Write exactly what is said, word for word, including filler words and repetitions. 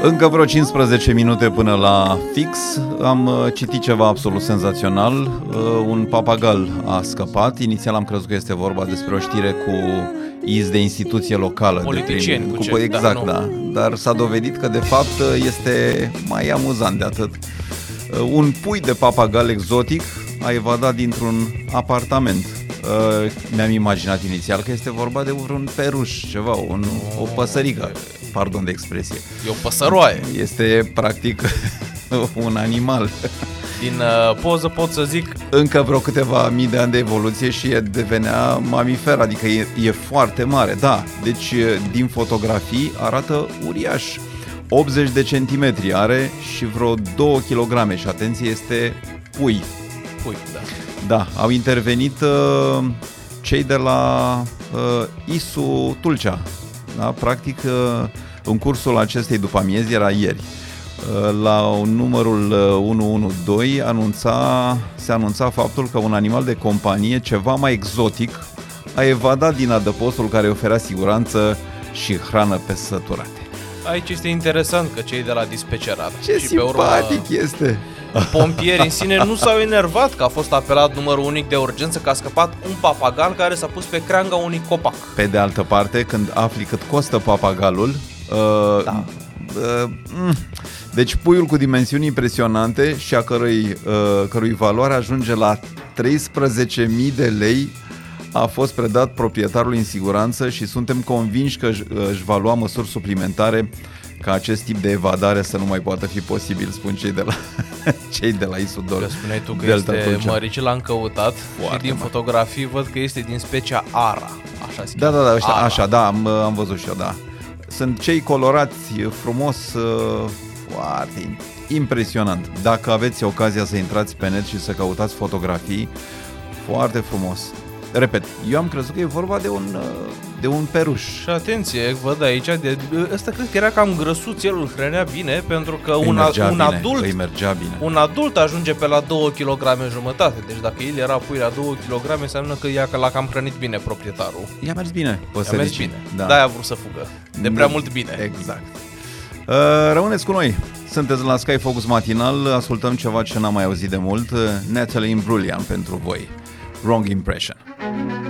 Încă vreo cincisprezece minute până la fix. Am citit ceva absolut senzațional. Un papagal a scăpat. Inițial am crezut că este vorba despre o știre cu iz de instituție locală. Politicieni, de cu prin, cu, ce? exact, da, da. Dar s-a dovedit că de fapt este mai amuzant de atât. Un pui de papagal exotic a evadat dintr-un apartament. Mi-am imaginat inițial că este vorba de un peruș, ceva, un, o păsărică. Pardon de expresie. E o păsăroaie. Este practic un animal. Din uh, poză pot să zic încă vreo câteva mii de ani de evoluție și devenea mamifer, adică e, e foarte mare. Da, deci din fotografii arată uriaș. optzeci de centimetri are și vreo două kilograme și atenție, este pui. Pui, da. Da, au intervenit uh, cei de la uh, I S U Tulcea. Da, practic, uh, în cursul acestei după-amiezi, era ieri, uh, la numărul uh, unu unu doi anunța, se anunța faptul că un animal de companie, ceva mai exotic, a evadat din adăpostul care oferea siguranță și hrană pe săturate. Aici este interesant că cei de la dispecerat Ce și simpatic pe urmă, este! pompieri în sine nu s-au enervat că a fost apelat numărul unic de urgență, că a scăpat un papagal care s-a pus pe creanga unui copac. Pe de altă parte, când afli cât costă papagalul, uh, da. uh, deci puiul cu dimensiuni impresionante și a cărui, uh, cărui valoare ajunge la treisprezece mii de lei a fost predat proprietarului în siguranță și suntem convinși că își va lua măsuri suplimentare ca acest tip de evadare să nu mai poată fi posibil, spun cei de la cei de la I S U Dol. Spuneai tu că Delta este Tulcea. mărici, l-am căutat. Foarte și din mare. Fotografii văd că este din specia Ara. Așa se Da, da, da, ăștia, Ara. așa, da, am, am văzut și eu, da. Sunt cei colorați, frumos, foarte impresionant. Dacă aveți ocazia să intrați pe net și să căutați fotografii, foarte frumos. Repet, eu am crezut că e vorba de un, de un peruș. Și atenție, văd aici, de, ăsta cred că era cam grăsuț, el îl hrănea bine, pentru că un, a, un, bine, adult, îi mergea bine. un adult ajunge pe la două kilograme jumătate. Deci dacă el era pui la două kilograme, înseamnă că ea, că l-a cam hrănit bine proprietarul. I-a mers bine, I-a mers bine, da. de-aia a vrut să fugă, de prea da, mult bine. Exact. uh, Rămâneți cu noi. Sunteți la Sky Focus Matinal. Ascultăm ceva ce n-am mai auzit de mult. Natalie Imbruglia pentru voi, Wrong Impression.